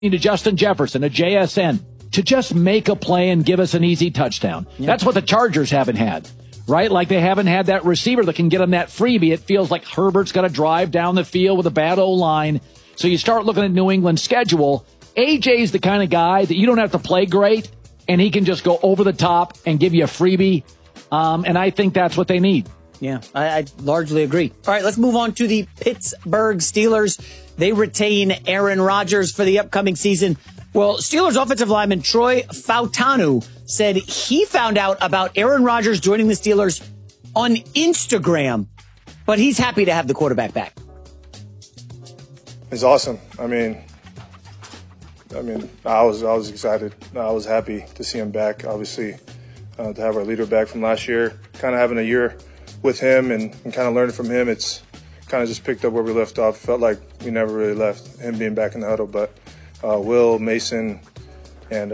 to Justin Jefferson, a JSN, to just make a play and give us an easy touchdown. Yeah. That's what the Chargers haven't had, right? Like they haven't had that receiver that can get them that freebie. It feels like Herbert's got to drive down the field with a bad O-line. So you start looking at New England's schedule. AJ's the kind of guy that you don't have to play great, and he can just go over the top and give you a freebie. And I think that's what they need. Yeah, I largely agree. All right, let's move on to the Pittsburgh Steelers. They retain Aaron Rodgers for the upcoming season. Well, Steelers offensive lineman Troy Fautanu said he found out about Aaron Rodgers joining the Steelers on Instagram, but he's happy to have the quarterback back. It's awesome. I mean, I was excited. I was happy to see him back. Obviously, to have our leader back from last year, kind of having a year with him and kind of learning from him, it's kind of just picked up where we left off. Felt like we never really left, him being back in the huddle. But Will, Mason, and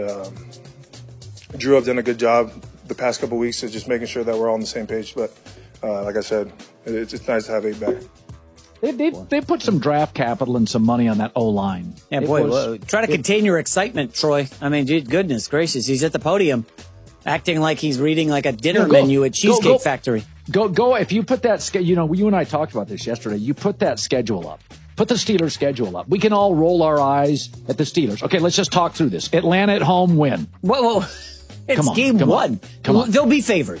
Drew have done a good job the past couple of weeks of just making sure that we're all on the same page. But like I said, it's nice to have 8 back. They put some draft capital and some money on that O-line. Yeah, boy, try to contain your excitement, Troy. I mean, goodness gracious, he's at the podium acting like he's reading like a dinner menu at Cheesecake Factory. Go. If you put that, you and I talked about this yesterday. You put that schedule up. Put the Steelers schedule up. We can all roll our eyes at the Steelers. Okay, let's just talk through this. Atlanta at home, win. Whoa. It's game one. Come on. They'll be favored.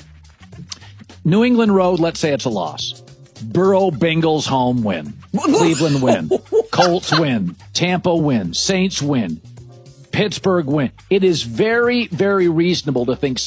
New England road, let's say it's a loss. Burrow, Bengals home, win. Cleveland win. Colts win. Tampa win. Saints win. Pittsburgh win. It is very, very reasonable to think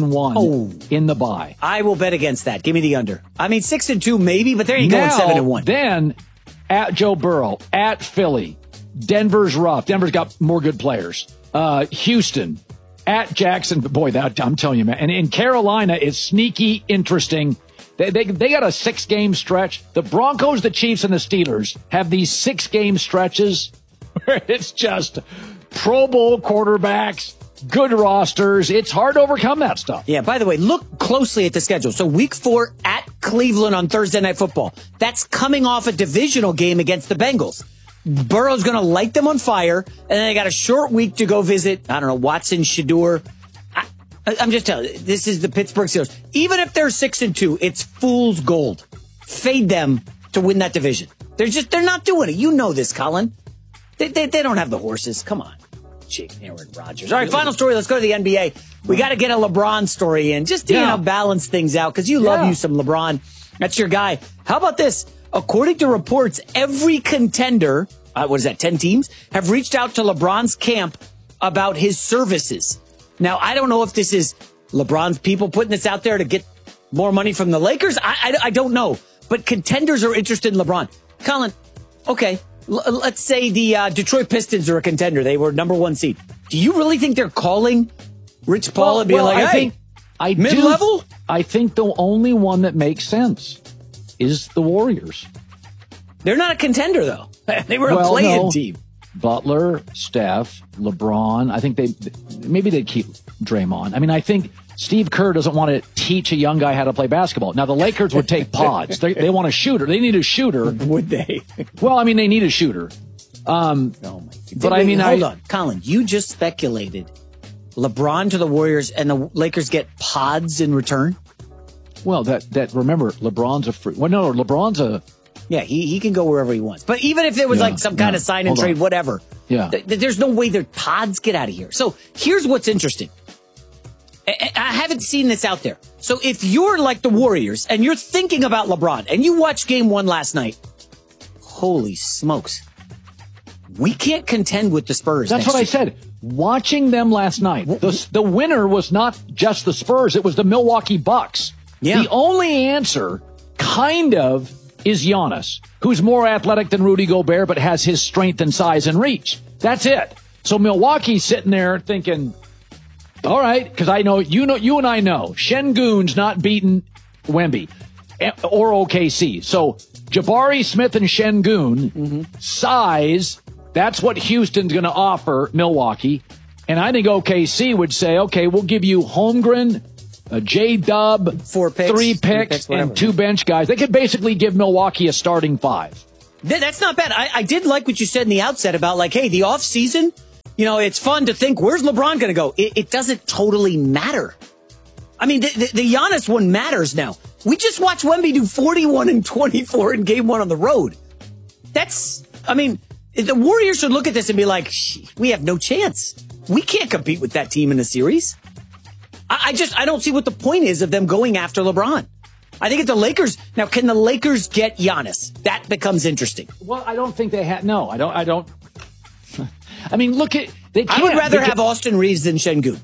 7-1 in the bye. I will bet against that. Give me the under. I mean, 6-2 maybe, but there you go, 7-1. Then at Joe Burrow, at Philly, Denver's rough. Denver's got more good players. Houston, at Jackson. Boy, that I'm telling you, man. And in Carolina, it's sneaky interesting. They got a 6-game stretch. The Broncos, the Chiefs, and the Steelers have these 6-game stretches where it's just Pro Bowl quarterbacks, good rosters. It's hard to overcome that stuff. Yeah, by the way, look closely at the schedule. So week 4 at Cleveland on Thursday Night Football. That's coming off a divisional game against the Bengals. Burrow's going to light them on fire, and then they got a short week to go visit, I don't know, Watson, Shedeur. I'm just telling you, this is the Pittsburgh Steelers. Even if they're 6-2, it's fool's gold. Fade them to win that division. They're not doing it. You know this, Colin. They don't have the horses. Come on. Jake, Aaron Rodgers. All right, final story. Let's go to the NBA. We got to get a LeBron story in just to balance things out because you love you some LeBron. That's your guy. How about this? According to reports, every contender, 10 teams, have reached out to LeBron's camp about his services. Now, I don't know if this is LeBron's people putting this out there to get more money from the Lakers. I don't know. But contenders are interested in LeBron. Colin, okay, let's say the Detroit Pistons are a contender. They were number 1 seed. Do you really think they're calling Rich Paul and being mid-level? I think the only one that makes sense is the Warriors. They're not a contender, though. They were a play-in team. Butler, Steph, LeBron. I think they'd keep Draymond. I mean, I think Steve Kerr doesn't want to teach a young guy how to play basketball. Now, the Lakers would take pods. They want a shooter. They need a shooter. Would they? Well, I mean, they need a shooter. Hold on. Colin, you just speculated LeBron to the Warriors and the Lakers get pods in return? Well, remember, LeBron's a free. Well, no, LeBron's a. Yeah, he can go wherever he wants. But even if there was some kind of sign and trade, whatever, there's no way their pods get out of here. So here's what's interesting. I haven't seen this out there. So if you're like the Warriors and you're thinking about LeBron and you watched game 1 last night, holy smokes. We can't contend with the Spurs. That's what I said. Watching them last night, the winner was not just the Spurs. It was the Milwaukee Bucks. Yeah. The only answer, kind of, is Giannis, who's more athletic than Rudy Gobert, but has his strength and size and reach. That's it. So Milwaukee's sitting there thinking, all right, because I know, you and I know, Şengün's not beating Wemby or OKC. So Jabari Smith and Şengün, size, that's what Houston's going to offer Milwaukee. And I think OKC would say, okay, we'll give you Holmgren, J-Dub, 4 picks, 3 picks, and 2 bench guys. They could basically give Milwaukee a starting 5. That's not bad. I did like what you said in the outset about, hey, the offseason, it's fun to think, where's LeBron going to go? It doesn't totally matter. I mean, the Giannis one matters now. We just watched Wemby do 41 and 24 in game 1 on the road. The Warriors should look at this and be like, we have no chance. We can't compete with that team in a series. I don't see what the point is of them going after LeBron. I think it's the Lakers. Now, can the Lakers get Giannis? That becomes interesting. Well, I don't think they have. No, I don't. I mean, look at. They can't. I would rather have Austin Reeves than Şengün.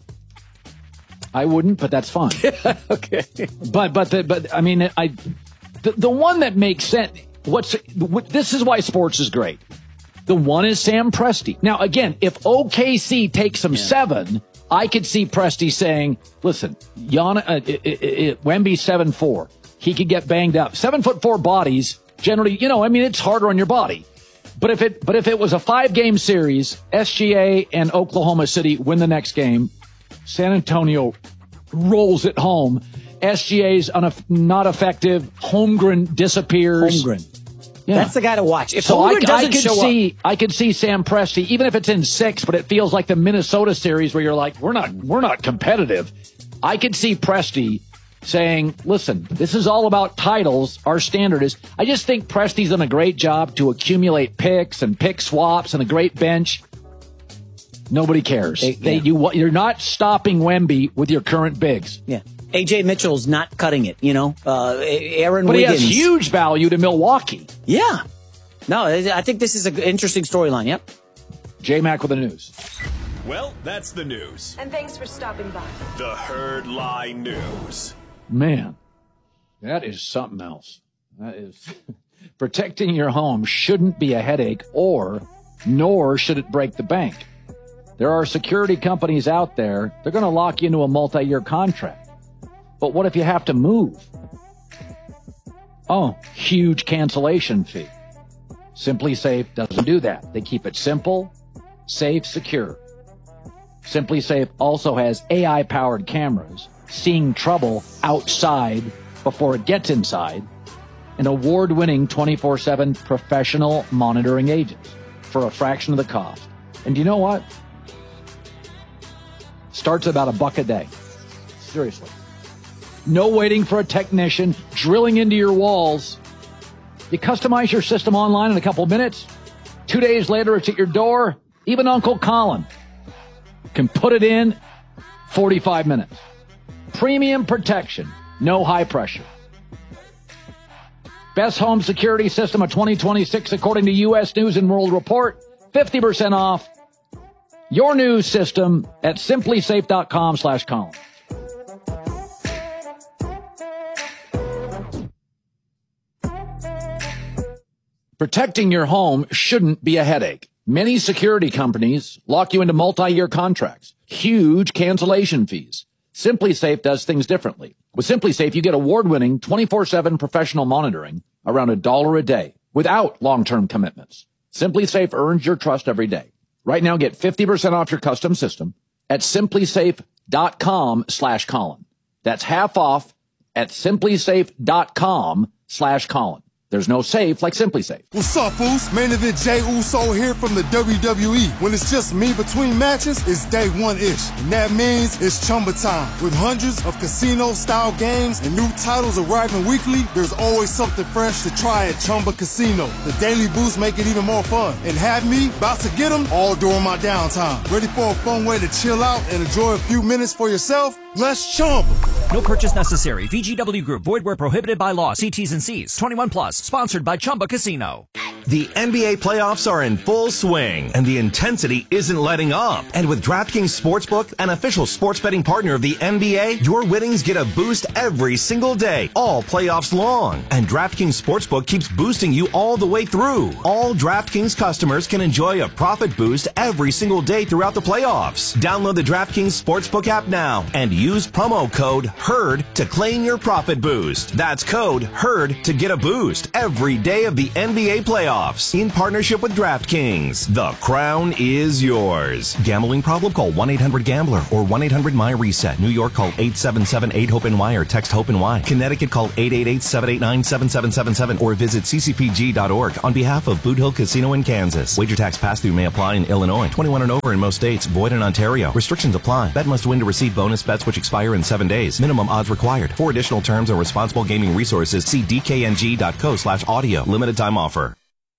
I wouldn't, but that's fine. Okay. But I mean, the one that makes sense. This is why sports is great. The one is Sam Presti. Now, again, if OKC takes him 7, I could see Presti saying, listen, Wemby's 7'4". He could get banged up. 7'4" bodies, generally, it's harder on your body. But if it was a 5-game series, SGA and Oklahoma City win the next game, San Antonio rolls it home, SGA's not effective, Holmgren disappears. Yeah. That's the guy to watch. If Holmgren doesn't show up, I could see Sam Presti, even if it's in 6, but it feels like the Minnesota series where you're like, we're not competitive. I could see Presti saying, listen, this is all about titles. Our standard is, I just think Presti's done a great job to accumulate picks and pick swaps and a great bench. Nobody cares. You're not stopping Wemby with your current bigs. Yeah. AJ Mitchell's not cutting it, Aaron but Wiggins. He has huge value to Milwaukee. Yeah. No, I think this is an interesting storyline. Yep. J-Mac with the news. Well, that's the news. And thanks for stopping by. The Herd Lie News. Man, that is something else. That is protecting your home shouldn't be a headache, nor should it break the bank. There are security companies out there. They're going to lock you into a multi-year contract. But what if you have to move? Oh, huge cancellation fee. Simply Safe doesn't do that. They keep it simple, safe, secure. Simply Safe also has AI-powered cameras, seeing trouble outside before it gets inside, and award-winning 24/7 professional monitoring agents for a fraction of the cost. And you know what? Starts about $1 a day. Seriously. No waiting for a technician, drilling into your walls. You customize your system online in a couple minutes. 2 days later, it's at your door. Even Uncle Colin can put it in 45 minutes. Premium protection, no high pressure. Best home security system of 2026, according to U.S. News and World Report. 50% off your new system at simplysafe.com/Colin. Protecting your home shouldn't be a headache. Many security companies lock you into multi-year contracts, huge cancellation fees. Simply Safe does things differently. With Simply Safe, you get award-winning 24/7 professional monitoring around $1 a day without long-term commitments. Simply Safe earns your trust every day. Right now, get 50% off your custom system at simplysafe.com/Colin. That's half off at simplysafe.com/Colin. There's no safe like Simply Safe. What's up, Foos? Main event Jey Uso here from the WWE. When it's just me between matches, it's day one-ish. And that means it's Chumba time. With hundreds of casino-style games and new titles arriving weekly, there's always something fresh to try at Chumba Casino. The daily boosts make it even more fun. And have me about to get them all during my downtime. Ready for a fun way to chill out and enjoy a few minutes for yourself? Let's Chumba. No purchase necessary. VGW Group. Void where prohibited by law. See T's and C's. 21 plus. Sponsored by Chumba Casino. The NBA playoffs are in full swing, and the intensity isn't letting up. And with DraftKings Sportsbook, an official sports betting partner of the NBA, your winnings get a boost every single day, all playoffs long. And DraftKings Sportsbook keeps boosting you all the way through. All DraftKings customers can enjoy a profit boost every single day throughout the playoffs. Download the DraftKings Sportsbook app now and use promo code HERD to claim your profit boost. That's code HERD to get a boost every day of the NBA playoffs. playoffs in partnership with DraftKings. The crown is yours. Gambling problem? Call 1-800-GAMBLER or 1-800-MY-RESET. New York, call 877-8-HOPE-NY or text HOPE-NY. Connecticut, call 888-789-7777 or visit ccpg.org on behalf of Boot Hill Casino in Kansas. Wager tax pass-through may apply in Illinois. 21 and over in most states. Void in Ontario. Restrictions apply. Bet must win to receive bonus bets which expire in 7 days. Minimum odds required. For additional terms and responsible gaming resources, see dkng.co/audio. Limited time offer.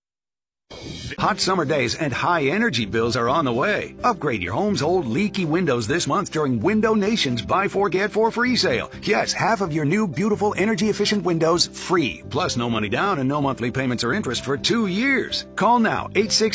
Hot summer days and high energy bills are on the way. Upgrade your home's old leaky windows this month during Window Nation's Buy 4 Get 4 free sale. Yes, half of your new beautiful energy efficient windows free. Plus no money down and no monthly payments or interest for 2 years. Call now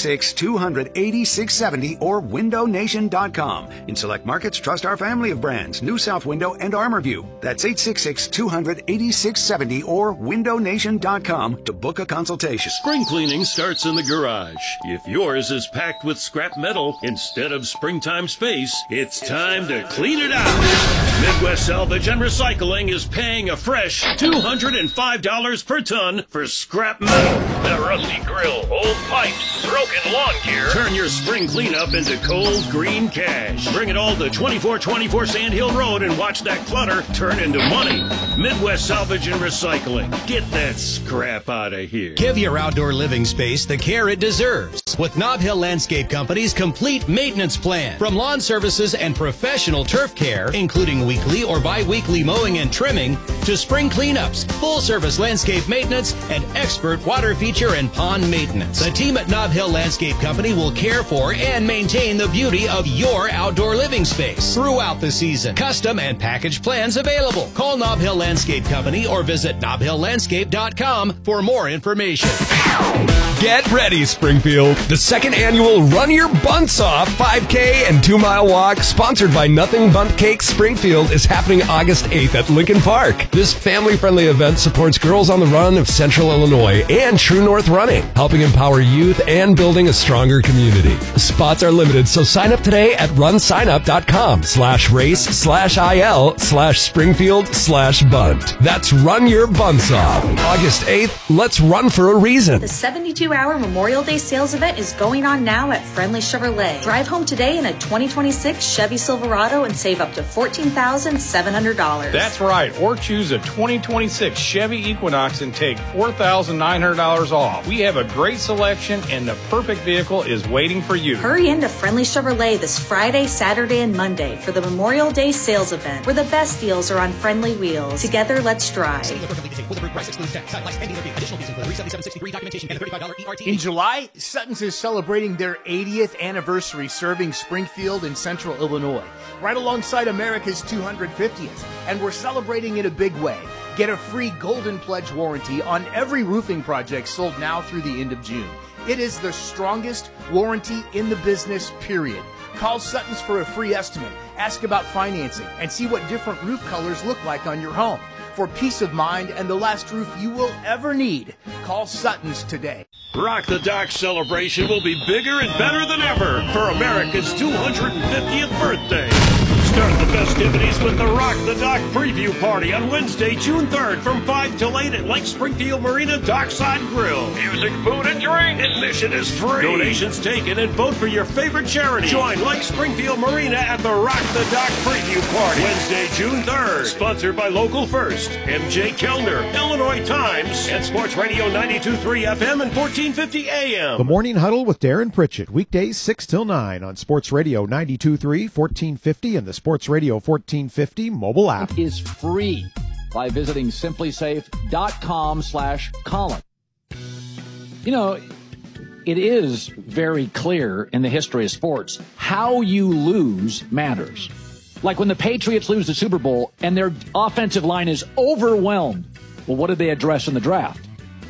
866-200-8670 or windownation.com. In select markets, trust our family of brands, New South Window and ArmorView. That's 866-200-8670 or windownation.com to book a consultation. Spring cleaning starts in the garage. If yours is packed with scrap metal instead of springtime space, it's time to clean it out. Midwest Salvage and Recycling is paying a fresh $205 per ton for scrap metal. That rusty grill, old pipes, broken lawn gear. Turn your spring cleanup into cold green cash. Bring it all to 2424 Sand Hill Road and watch that clutter turn into money. Midwest Salvage and Recycling. Get that scrap out of here. Give your outdoor living space the care it deserves with Nob Hill Landscape Company's complete maintenance plan. From lawn services and professional turf care, including weekly or bi-weekly mowing and trimming, to spring cleanups, full-service landscape maintenance, and expert water feature and pond maintenance. The team at Nob Hill Landscape Company will care for and maintain the beauty of your outdoor living space throughout the season. Custom and package plans available. Call Nob Hill Landscape Company or visit nobhilllandscape.com for more information. Get ready, Springfield. The second annual Run Your Bunts Off 5K and 2-mile walk, sponsored by Nothing Bundt Cakes Springfield, is happening August 8th at Lincoln Park. This family-friendly event supports Girls on the Run of Central Illinois and True North Running, helping empower youth and building a stronger community. Spots are limited, so sign up today at runsignup.com/race/il/Springfield/Bunt. That's Run Your Bunts Off. August 8th, let's run for a reason. The 72-hour Memorial Day sales event is going on now at Friendly Chevrolet. Drive home today in a 2026 Chevy Silverado and save up to $14,700. That's right. Or choose a 2026 Chevy Equinox and take $4,900 off. We have a great selection and the perfect vehicle is waiting for you. Hurry into Friendly Chevrolet this Friday, Saturday, and Monday for the Memorial Day sales event, where the best deals are on friendly wheels. Together, let's drive. In July, Sutton's is celebrating their 80th anniversary serving Springfield and Central Illinois, right alongside America's 250th, and we're celebrating in a big way. Get a free Golden Pledge warranty on every roofing project sold now through the end of June. It is the strongest warranty in the business, period. Call Sutton's for a free estimate, ask about financing, and see what different roof colors look like on your home. For peace of mind and the last roof you will ever need, call Sutton's today. Rock the Dock celebration will be bigger and better than ever for America's 250th birthday. Start the festivities with the Rock the Dock preview party on Wednesday, June 3rd from 5 till 8 at Lake Springfield Marina Dockside Grill. Music, food, and drink. Admission is free. Donations taken and vote for your favorite charity. Join Lake Springfield Marina at the Rock the Dock preview party Wednesday, June 3rd. Sponsored by Local First, MJ Kellner, Illinois Times, and Sports Radio 92.3 FM and 1450 AM. The Morning Huddle with Darren Pritchett, weekdays 6 till 9 on Sports Radio 92.3, 1450, and the Sports Radio 1450 mobile app. Is free by visiting simplysafe.com/Colin. You know, it is very clear in the history of sports, how you lose matters. Like when the Patriots lose the Super Bowl and their offensive line is overwhelmed. Well, what did they address in the draft?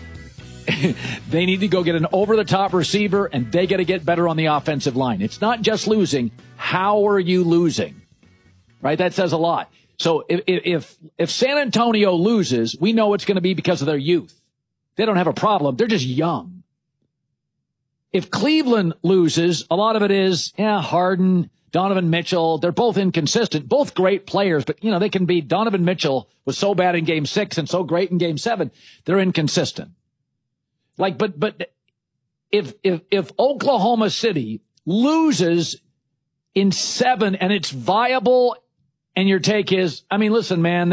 They need to go get an over-the-top receiver, and they got to get better on the offensive line. It's not just losing. How are you losing? Right? That says a lot. So if San Antonio loses, we know it's going to be because of their youth. They don't have a problem. They're just young. If Cleveland loses, a lot of it is, Harden, Donovan Mitchell. They're both inconsistent, both great players, but, they can be. Donovan Mitchell was so bad in Game 6 and so great in Game 7. They're inconsistent. But if Oklahoma City loses in 7 and it's viable, and your take is, I mean, listen, man,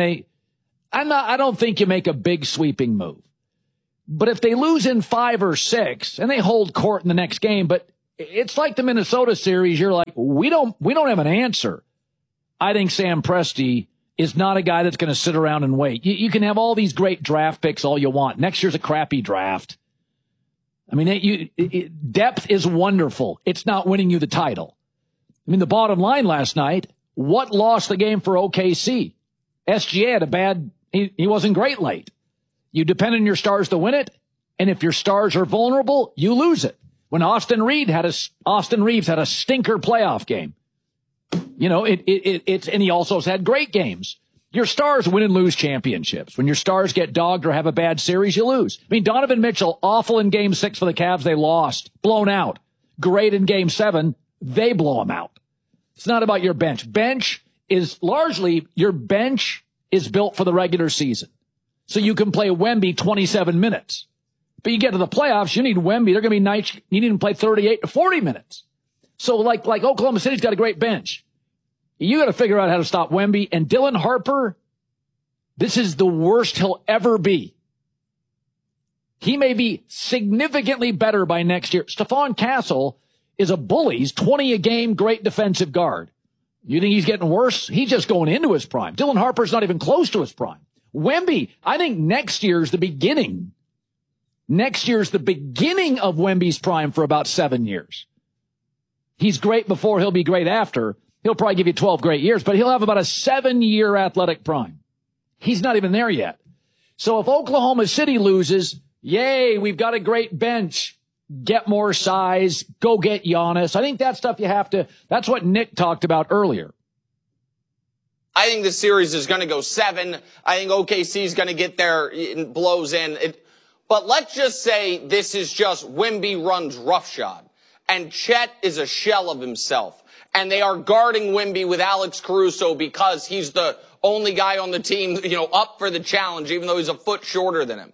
I don't think you make a big sweeping move. But if they lose in 5 or 6 and they hold court in the next game, but it's like the Minnesota series, you're like, we don't have an answer. I think Sam Presti is not a guy that's going to sit around and wait. You can have all these great draft picks all you want. Next year's a crappy draft. I mean, depth is wonderful. It's not winning you the title. I mean, the bottom line last night, what lost the game for OKC? SGA had he wasn't great late. You depend on your stars to win it, and if your stars are vulnerable, you lose it. When Austin Reeves had a stinker playoff game, you know, and he also has had great games. Your stars win and lose championships. When your stars get dogged or have a bad series, you lose. I mean, Donovan Mitchell, awful in Game 6 for the Cavs, they lost, blown out. Great in Game 7, they blow them out. It's not about your bench. Your bench is built for the regular season. So you can play Wemby 27 minutes. But you get to the playoffs, you need Wemby. They're going to be nights you need him to play 38 to 40 minutes. So like Oklahoma City's got a great bench. You got to figure out how to stop Wemby. And Dylan Harper, this is the worst he'll ever be. He may be significantly better by next year. Stephon Castle is a bully. He's 20 a game, great defensive guard. You think he's getting worse? He's just going into his prime. Dylan Harper's not even close to his prime. Wemby, I think next year's the beginning. Next year's the beginning of Wemby's prime for about 7 years. He's great before, he'll be great after. He'll probably give you 12 great years, but he'll have about a 7-year athletic prime. He's not even there yet. So if Oklahoma City loses, yay, we've got a great bench. Get more size. Go get Giannis. I think that's stuff that's what Nick talked about earlier. I think the series is going to go 7. I think OKC is going to get their blows in. But let's just say this is just Wemby runs roughshod. And Chet is a shell of himself. And they are guarding Wemby with Alex Caruso because he's the only guy on the team, up for the challenge, even though he's a foot shorter than him.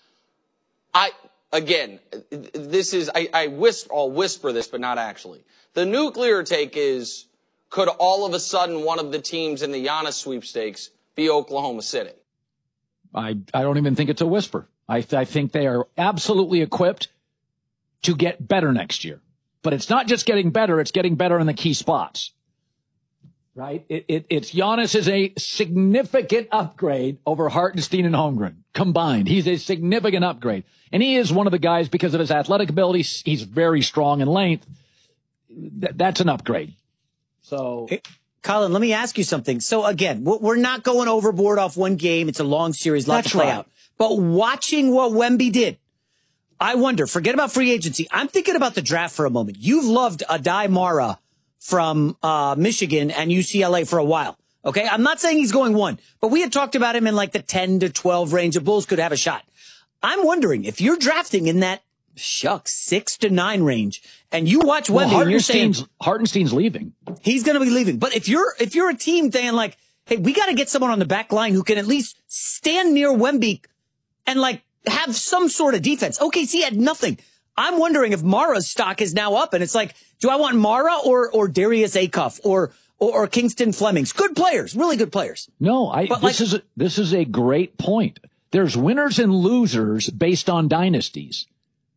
I'll whisper this, but not actually. The nuclear take is, could all of a sudden one of the teams in the Giannis sweepstakes be Oklahoma City? I don't even think it's a whisper. I think they are absolutely equipped to get better next year. But it's not just getting better, it's getting better in the key spots. Right? It's Giannis is a significant upgrade over Hartenstein and Holmgren combined. He's a significant upgrade. And he is one of the guys, because of his athletic ability, he's very strong in length. That's an upgrade. So, hey, Colin, let me ask you something. So again, we're not going overboard off one game. It's a long series, lot to play out. But watching what Wemby did, I wonder, forget about free agency. I'm thinking about the draft for a moment. You've loved Adai Mara from Michigan and UCLA for a while. Okay, I'm not saying he's going 1, but we had talked about him in like the 10 to 12 range. The Bulls could have a shot. I'm wondering if you're drafting in that 6 to 9 range, and you watch Wemby, and you're saying Hartenstein's leaving. He's going to be leaving. But if you're a team saying like, hey, we got to get someone on the back line who can at least stand near Wemby and like have some sort of defense. OKC had nothing. I'm wondering if Mara's stock is now up, and it's like, do I want Mara or Darius Acuff or Kingston Flemings? Good players, really good players. No, this is a great point. There's winners and losers based on dynasties.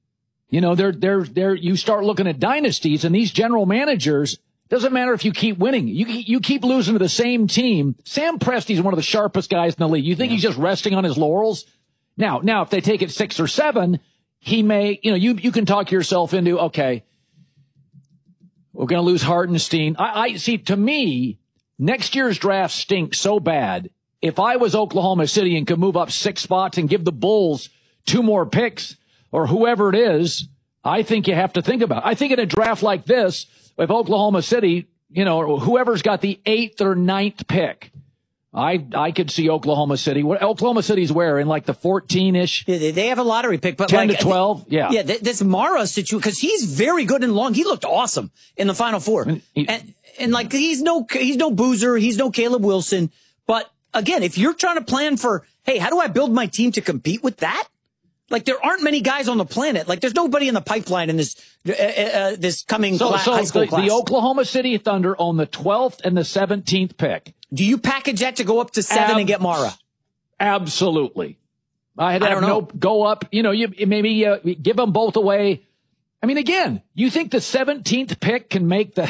You start looking at dynasties, and these general managers, doesn't matter if you keep winning. You keep losing to the same team. Sam Presti's one of the sharpest guys in the league. You think he's just resting on his laurels? Now, if they take it 6 or 7, he may, you can talk yourself into, okay, we're going to lose Hartenstein. I see, to me, next year's draft stinks so bad. If I was Oklahoma City and could move up 6 spots and give the Bulls 2 more picks or whoever it is, I think you have to think about it. I think in a draft like this, if Oklahoma City, whoever's got the 8th or 9th pick, I could see Oklahoma City. Oklahoma City's where? In like the 14-ish? Yeah, they have a lottery pick, but 10 to 12? Yeah. Yeah, this Mara situation, because he's very good and long. He looked awesome in the Final Four. And like, he's no Boozer. He's no Caleb Wilson. But again, if you're trying to plan for, hey, how do I build my team to compete with that? Like, there aren't many guys on the planet. Like, there's nobody in the pipeline in this coming high school class. The Oklahoma City Thunder own the 12th and the 17th pick. Do you package that to go up to 7 and get Mara? Absolutely. I don't know. Go up. You maybe give them both away. I mean, again, you think the 17th pick can make the?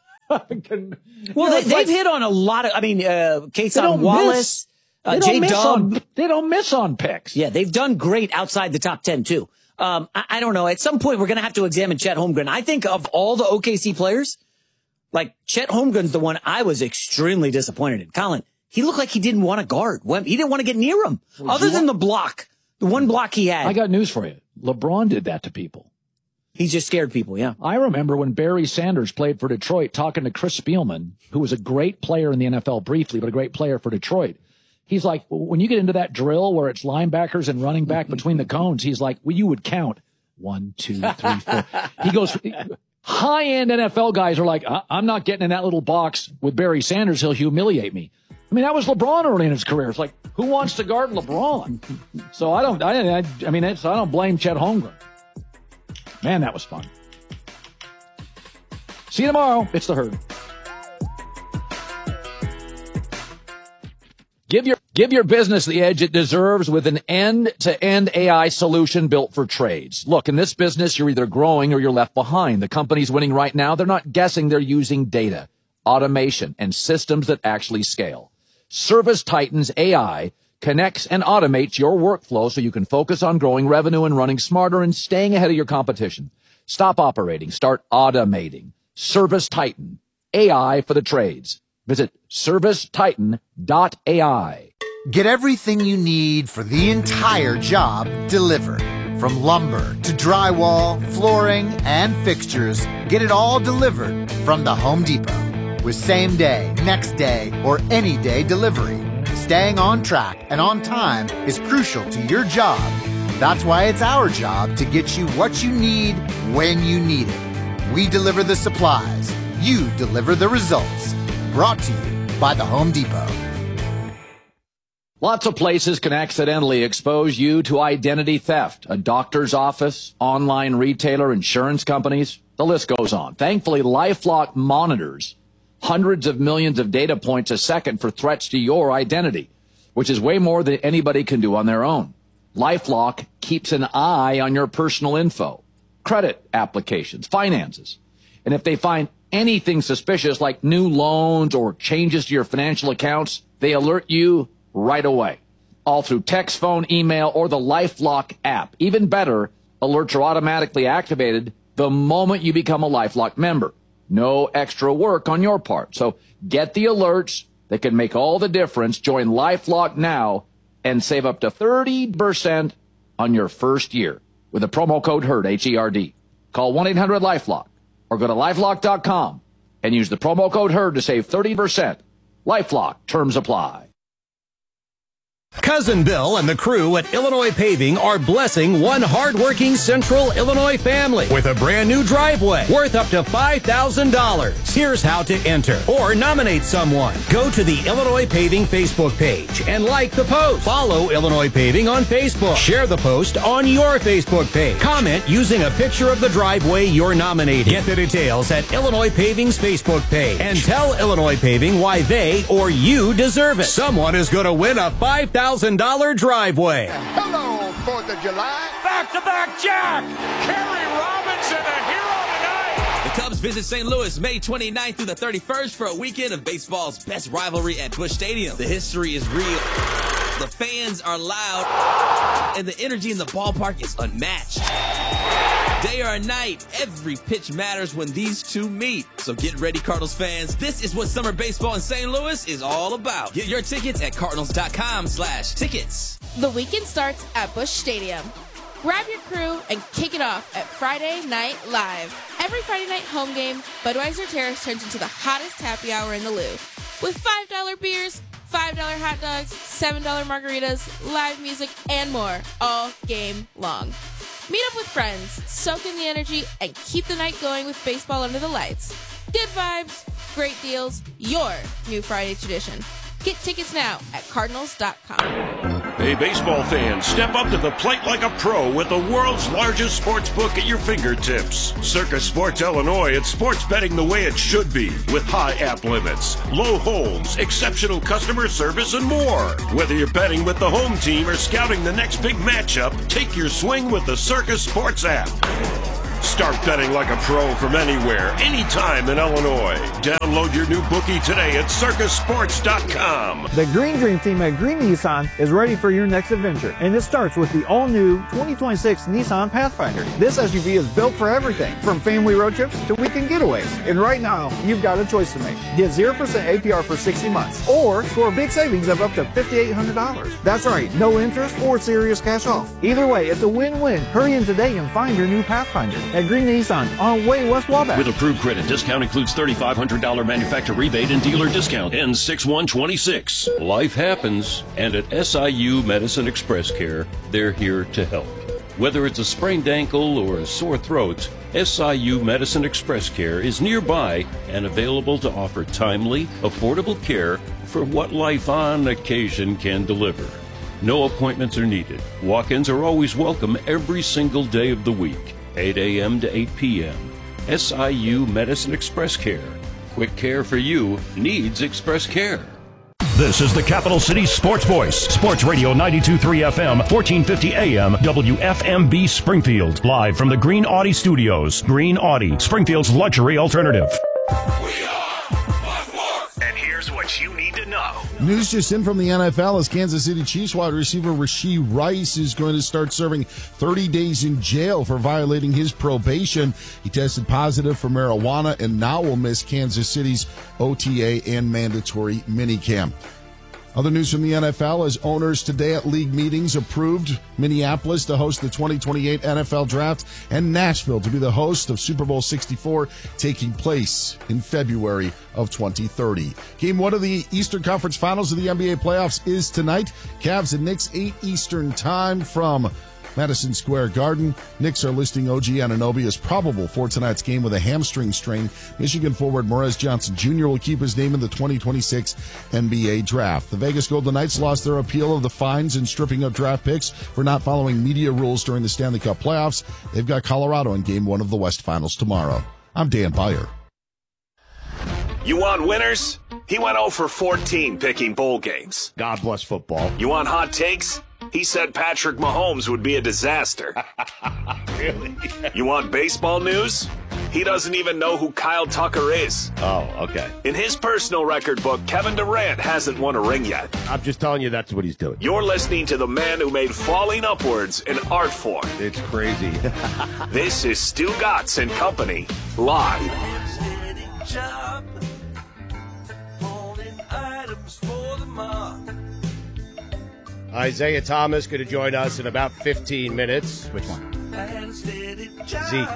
They've hit on a lot of. I mean, Kason Wallace. They don't miss on picks. Yeah, they've done great outside the top 10 too. I don't know. At some point, we're going to have to examine Chet Holmgren. I think of all the OKC players, like Chet Holmgren's the one I was extremely disappointed in. Colin, he looked like he didn't want to guard. He didn't want to get near him, other than the block, the one block he had. I got news for you. LeBron did that to people. He just scared people. Yeah, I remember when Barry Sanders played for Detroit, talking to Chris Spielman, who was a great player in the NFL briefly, but a great player for Detroit. He's like, when you get into that drill where it's linebackers and running back between the cones, he's like, well, you would count 1, 2, 3, 4. He goes, high-end NFL guys are like, I'm not getting in that little box with Barry Sanders. He'll humiliate me. I mean, that was LeBron early in his career. It's like, who wants to guard LeBron? So I don't blame Chet Holmgren. Man, that was fun. See you tomorrow. It's the Herd. Give your business the edge it deserves with an end-to-end AI solution built for trades. Look, in this business, you're either growing or you're left behind. The companies winning right now, they're not guessing, they're using data, automation, and systems that actually scale. ServiceTitan's AI connects and automates your workflow so you can focus on growing revenue and running smarter and staying ahead of your competition. Stop operating. Start automating. ServiceTitan. AI for the trades. Visit ServiceTitan.ai. Get everything you need for the entire job delivered. From lumber to drywall, flooring, and fixtures, get it all delivered from the Home Depot. With same day, next day, or any day delivery. Staying on track and on time is crucial to your job. That's why it's our job to get you what you need when you need it. We deliver the supplies. You deliver the results. Brought to you by the Home Depot. Lots of places can accidentally expose you to identity theft. A doctor's office, online retailer, insurance companies. The list goes on. Thankfully, LifeLock monitors hundreds of millions of data points a second for threats to your identity, which is way more than anybody can do on their own. LifeLock keeps an eye on your personal info, credit applications, finances. And if they find anything suspicious like new loans or changes to your financial accounts, they alert you right away. All through text, phone, email, or the LifeLock app. Even better, alerts are automatically activated the moment you become a LifeLock member. No extra work on your part. So get the alerts that can make all the difference. Join LifeLock now and save up to 30% on your first year with the promo code HERD, H-E-R-D. Call 1-800-LifeLock or go to LifeLock.com and use the promo code HERD to save 30%. LifeLock. Terms apply. Cousin Bill and the crew at Illinois Paving are blessing one hardworking Central Illinois family with a brand new driveway worth up to $5,000. Here's how to enter or nominate someone. Go to the Illinois Paving Facebook page and like the post. Follow Illinois Paving on Facebook. Share the post on your Facebook page. Comment using a picture of the driveway you're nominating. Get the details at Illinois Paving's Facebook page and tell Illinois Paving why they or you deserve it. Someone is going to win a $5,000 driveway. Hello, 4th of July. Back-to-back Jack. Kerry Robinson, a hero tonight. The Cubs visit St. Louis May 29th through the 31st for a weekend of baseball's best rivalry at Busch Stadium. The history is real. The fans are loud, and the energy in the ballpark is unmatched. Day or night, every pitch matters when these two meet. So get ready, Cardinals fans. This is what summer baseball in St. Louis is all about. Get your tickets at cardinals.com/tickets. The weekend starts at Busch Stadium. Grab your crew and kick it off at Friday Night Live. Every Friday night home game, Budweiser Terrace turns into the hottest happy hour in the Lou. With $5 beers, $5 hot dogs, $7 margaritas, live music, and more all game long. Meet up with friends, soak in the energy, and keep the night going with baseball under the lights. Good vibes, great deals, your new Friday tradition. Get tickets now at cardinals.com. Hey, baseball fans, step up to the plate like a pro with the world's largest sports book at your fingertips. Circus Sports Illinois, it's sports betting the way it should be, with high app limits, low holds, exceptional customer service, and more. Whether you're betting with the home team or scouting the next big matchup, take your swing with the Circus Sports app. Start betting like a pro from anywhere, anytime in Illinois. Download your new bookie today at circusports.com. The Green Dream team at Green Nissan is ready for your next adventure, and it starts with the all-new 2026 Nissan Pathfinder. This SUV is built for everything, from family road trips to weekend getaways. And right now, you've got a choice to make. Get 0% APR for 60 months, or score big savings of up to $5,800. That's right, no interest or serious cash off. Either way, it's a win-win. Hurry in today and find your new Pathfinder at Green Nissan on Way West Wabash. With approved credit, discount includes $3,500 manufacturer rebate and dealer discount. Ends 6/1/26. Life happens, and at SIU Medicine Express Care, they're here to help. Whether it's a sprained ankle or a sore throat, SIU Medicine Express Care is nearby and available to offer timely, affordable care for what life on occasion can deliver. No appointments are needed. Walk-ins are always welcome every single day of the week. 8 a.m. to 8 p.m. SIU Medicine Express Care. Quick care for you needs Express Care. This is the Capital City Sports Voice. Sports Radio 92.3 FM, 1450 AM, WFMB Springfield. Live from the Green Audi Studios. Green Audi, Springfield's luxury alternative. And here's what you need to know. News just in from the NFL as Kansas City Chiefs wide receiver Rashee Rice is going to start serving 30 days in jail for violating his probation. He tested positive for marijuana and now will miss Kansas City's OTA and mandatory minicamp. Other news from the NFL as owners today at league meetings approved Minneapolis to host the 2028 NFL Draft and Nashville to be the host of Super Bowl 64 taking place in February of 2030. Game 1 of the Eastern Conference Finals of the NBA playoffs is tonight. Cavs and Knicks 8 Eastern time from Madison Square Garden. Knicks are listing OG Anunoby as probable for tonight's game with a hamstring strain. Michigan forward Morez Johnson Jr. will keep his name in the 2026 NBA Draft. The Vegas Golden Knights lost their appeal of the fines and stripping of draft picks for not following media rules during the Stanley Cup playoffs. They've got Colorado in Game 1 of the West Finals tomorrow. I'm Dan Beyer. You want winners? He went 0 for 14 picking bowl games. God bless football. You want hot takes? He said Patrick Mahomes would be a disaster. Really? You want baseball news? He doesn't even know who Kyle Tucker is. Oh, okay. In his personal record book, Kevin Durant hasn't won a ring yet. I'm just telling you that's what he's doing. You're listening to the man who made falling upwards an art form. It's crazy. This is Stu Gatz and Company, live. Isaiah Thomas going to join us in about 15 minutes. Which one? Zeke.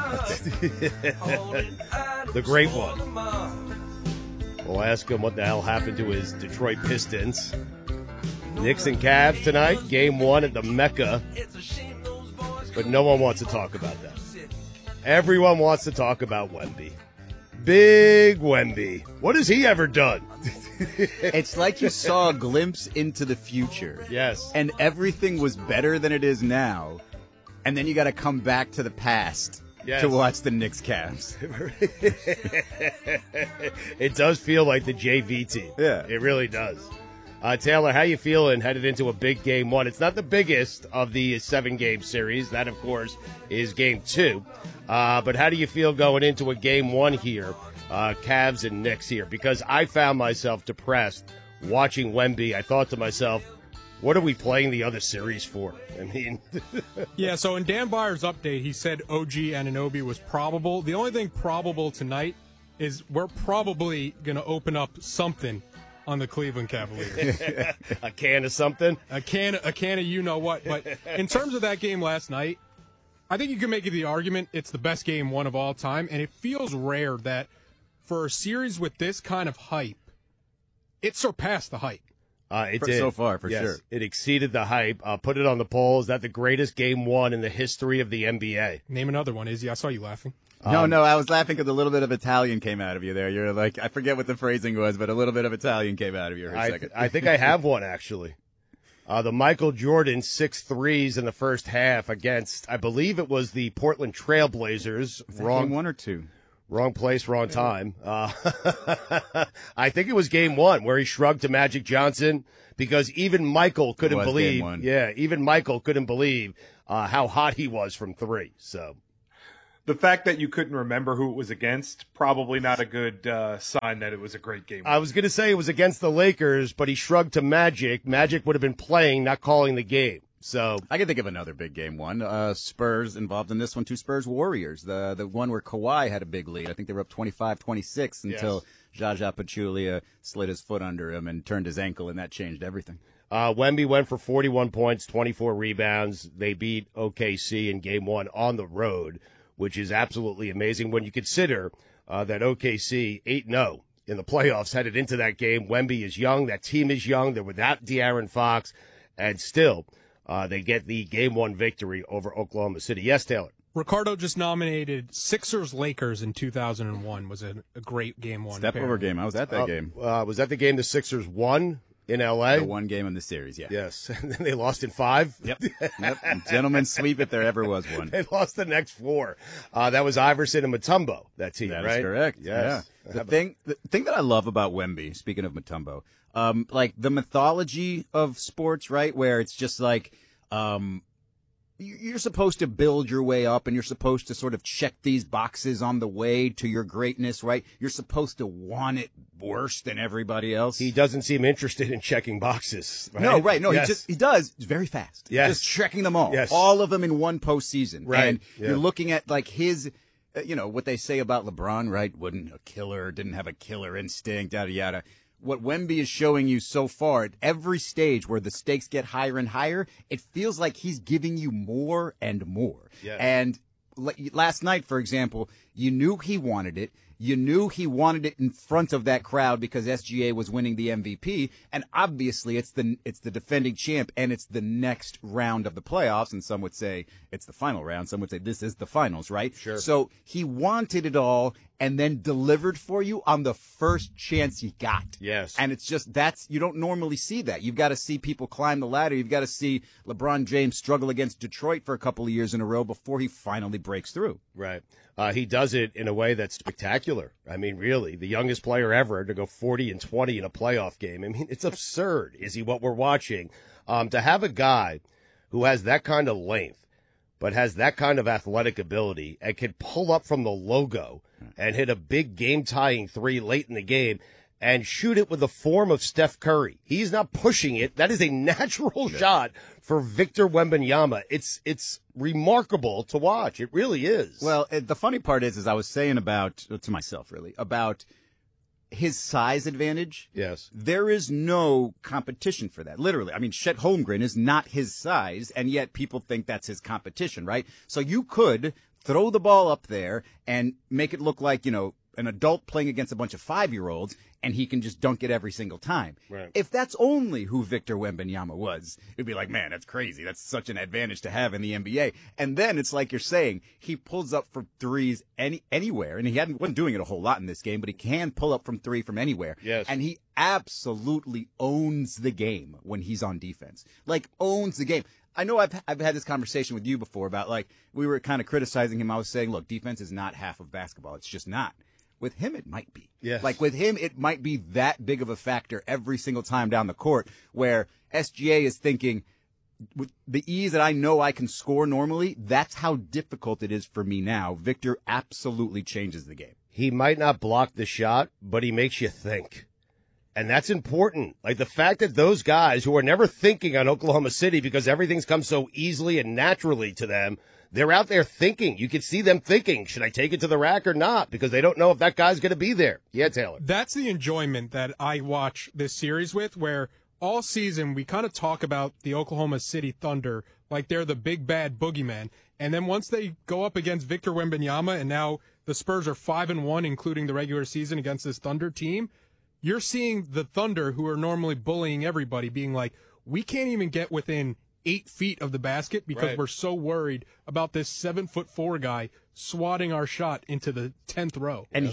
The great one. We'll ask him what the hell happened to his Detroit Pistons. Knicks and Cavs tonight. Game 1 at the Mecca. But no one wants to talk about that. Everyone wants to talk about Wemby. Big Wemby. What has he ever done? It's like you saw a glimpse into the future. Yes. And everything was better than it is now. And then you got to come back to the past to watch the Knicks Cavs. It does feel like the JV team. Yeah. It really does. Taylor, how you feeling headed into a big Game 1? It's not the biggest of the 7-game series. That, of course, is Game 2. But how do you feel going into a Game 1 here? Cavs and Knicks here, because I found myself depressed watching Wemby. I thought to myself, what are we playing the other series for? I mean, yeah, so in Dan Beyer's update, he said OG Anunoby was probable. The only thing probable tonight is we're probably going to open up something on the Cleveland Cavaliers. A can of something? A can of you-know-what. But in terms of that game last night, I think you can make the argument it's the best Game 1 of all time, and it feels rare that for a series with this kind of hype, it surpassed the hype. It did. So far, for sure. It exceeded the hype. Put it on the poll. Is that the greatest Game 1 in the history of the NBA? Name another one, Izzy. I saw you laughing. No, I was laughing because a little bit of Italian came out of you there. You're like, I forget what the phrasing was, but a little bit of Italian came out of you for a second. I think I have one, actually. The Michael Jordan 6 threes in the first half against, I believe it was the Portland Trailblazers. Wrong game 1 or 2? Wrong place, wrong time. I think it was game 1 where he shrugged to Magic Johnson because even Michael couldn't believe. Yeah, even Michael couldn't believe how hot he was from 3. So the fact that you couldn't remember who it was against, probably not a good sign that it was a great game. I was going to say it was against the Lakers, but he shrugged to Magic. Magic would have been playing, not calling the game. So I can think of another big game one. Spurs involved in this one, too. Spurs Warriors, the one where Kawhi had a big lead. I think they were up 25-26 until Jaja Pachulia slid his foot under him and turned his ankle, and that changed everything. Wemby went for 41 points, 24 rebounds. They beat OKC in game 1 on the road, which is absolutely amazing when you consider that OKC 8-0 in the playoffs headed into that game. Wemby is young. That team is young. They're without De'Aaron Fox, and still they get the game 1 victory over Oklahoma City. Yes, Taylor. Ricardo just nominated Sixers-Lakers in 2001. Was a great game 1. Step over game. I was at that game. Was that the game the Sixers won in L.A.? The one game in the series, yeah. Yes. And then they lost in 5? Yep. Gentlemen's sweep if there ever was one. They lost the next 4. That was Iverson and Mutombo, that team, right? That is correct. Yes. Yeah. The thing that I love about Wemby, speaking of Mutombo, like the mythology of sports, right, where it's just like you're supposed to build your way up and you're supposed to sort of check these boxes on the way to your greatness, right? You're supposed to want it worse than everybody else. He doesn't seem interested in checking boxes. Right? No, right. No, yes. he does very fast. Yes. Just checking them all. Yes. All of them in one postseason. Right. And you're looking at like his, what they say about LeBron, right? Didn't have a killer instinct, yada, yada. What Wemby is showing you so far at every stage where the stakes get higher and higher, it feels like he's giving you more and more. Yes. And last night, for example, you knew he wanted it. You knew he wanted it in front of that crowd because SGA was winning the MVP, and obviously it's the defending champ, and it's the next round of the playoffs, and some would say it's the final round. Some would say this is the finals, right? Sure. So he wanted it all and then delivered for you on the first chance he got. Yes. And it's just you don't normally see that. You've got to see people climb the ladder. You've got to see LeBron James struggle against Detroit for a couple of years in a row before he finally breaks through. Right. He does it in a way that's spectacular. I mean, really, the youngest player ever to go 40 and 20 in a playoff game. I mean, it's absurd, Izzy, what we're watching. To have a guy who has that kind of length, but has that kind of athletic ability and can pull up from the logo and hit a big game-tying 3 late in the game and shoot it with the form of Steph Curry. He's not pushing it. That is a natural shot for Victor Wembanyama. It's remarkable to watch. It really is. Well, the funny part is I was saying to myself, really, about his size advantage. Yes. There is no competition for that, literally. I mean, Chet Holmgren is not his size, and yet people think that's his competition, right? So you could throw the ball up there and make it look like, an adult playing against a bunch of 5-year-olds, and he can just dunk it every single time. Right. If that's only who Victor Wembanyama was, it'd be like, man, that's crazy. That's such an advantage to have in the NBA. And then it's like you're saying, he pulls up for threes anywhere, and he wasn't doing it a whole lot in this game, but he can pull up from 3 from anywhere. Yes. And he absolutely owns the game when he's on defense. Like, owns the game. I know I've had this conversation with you before about, like, we were kind of criticizing him. I was saying, look, defense is not half of basketball. It's just not. With him, it might be. Yes. Like, with him, it might be that big of a factor every single time down the court, where SGA is thinking, with the ease that I know I can score normally, that's how difficult it is for me now. Victor absolutely changes the game. He might not block the shot, but he makes you think. And that's important. Like the fact that those guys who are never thinking on Oklahoma City because everything's come so easily and naturally to them, they're out there thinking. You can see them thinking, should I take it to the rack or not? Because they don't know if that guy's going to be there. Yeah, Taylor. That's the enjoyment that I watch this series with, where all season we kind of talk about the Oklahoma City Thunder like they're the big bad boogeyman. And then once they go up against Victor Wembanyama, and now the Spurs are 5-1, including the regular season against this Thunder team, you're seeing the Thunder, who are normally bullying everybody, being like, we can't even get within 8 feet of the basket because we're so worried about this 7'4" guy swatting our shot into the 10th row. And he's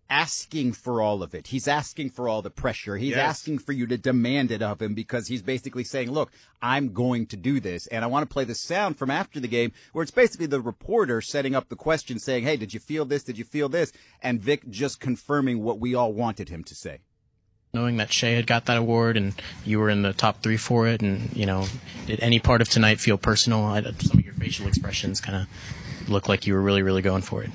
asking for all of it. He's asking for all the pressure. He's asking for you to demand it of him because he's basically saying, look, I'm going to do this. And I want to play the sound from after the game where it's basically the reporter setting up the question saying, hey, did you feel this? Did you feel this? And Vic just confirming what we all wanted him to say. Knowing that Shea had got that award and you were in the top 3 for it, and, did any part of tonight feel personal? Some of your facial expressions kind of look like you were really, really going for it.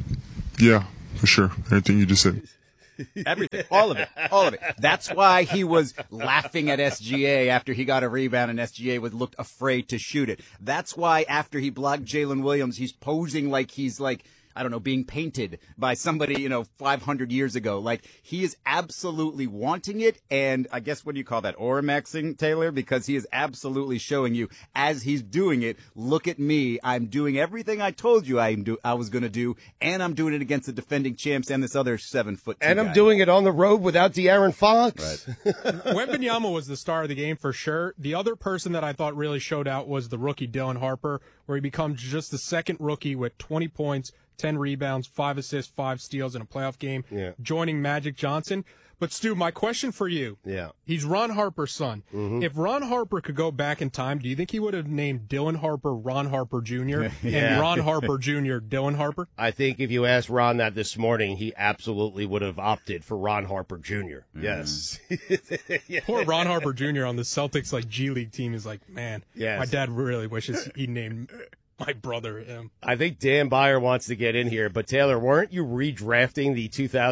Yeah, for sure. Everything you just said. Everything. All of it. That's why he was laughing at SGA after he got a rebound and SGA looked afraid to shoot it. That's why after he blocked Jalen Williams, he's posing like he's being painted by somebody, 500 years ago. He is absolutely wanting it. And I guess, what do you call that? Auramaxing, Taylor? Because he is absolutely showing you as he's doing it. Look at me. I'm doing everything I told you I was going to do. And I'm doing it against the defending champs and this other 7'2" And I'm doing it on the road without De'Aaron Fox. Right. Wembanyama was the star of the game for sure. The other person that I thought really showed out was the rookie Dylan Harper, where he becomes just the second rookie with 20 points, 10 rebounds, 5 assists, 5 steals in a playoff game, joining Magic Johnson. But, Stu, my question for you. Yeah. He's Ron Harper's son. Mm-hmm. If Ron Harper could go back in time, do you think he would have named Dylan Harper Ron Harper Jr. and Ron Harper Jr. Dylan Harper? I think if you asked Ron that this morning, he absolutely would have opted for Ron Harper Jr. Yes. Poor Ron Harper Jr. on the Celtics G League team is man, yes. My dad really wishes he named my brother him. I think Dan Byer wants to get in here, but Taylor, weren't you redrafting the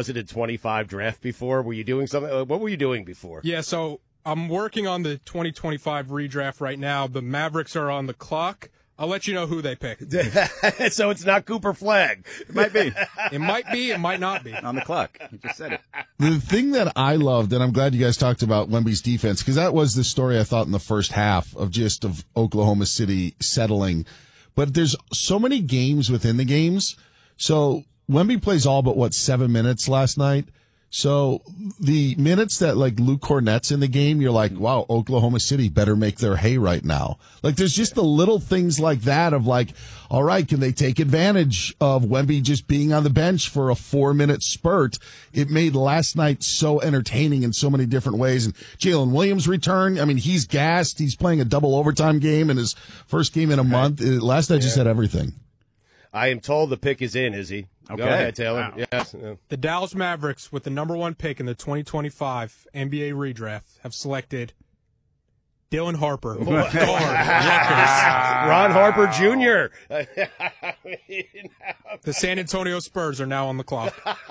2025 draft before? Were you doing something? What were you doing before? Yeah, so I'm working on the 2025 redraft right now. The Mavericks are on the clock. I'll let you know who they pick. So it's not Cooper Flagg. It might be. It might be. It might not be. On the clock. You just said it. The thing that I loved, and I'm glad you guys talked about Wemby's defense, because that was the story I thought in the first half of Oklahoma City settling. But there's so many games within the games. So Wemby plays all but 7 minutes last night. So the minutes that Luke Cornett's in the game, you're like, wow, Oklahoma City better make their hay right now. There's just the little things like that of all right, can they take advantage of Wemby just being on the bench for a 4-minute spurt? It made last night so entertaining in so many different ways. And Jalen Williams returned. I mean, he's gassed. He's playing a double overtime game in his first game in a month. Last night just had everything. I am told the pick is in, is he? Okay. Go ahead, Taylor. Wow. Yes. The Dallas Mavericks, with the number 1 pick in the 2025 NBA redraft, have selected Dylan Harper. Ron Harper Jr. The San Antonio Spurs are now on the clock.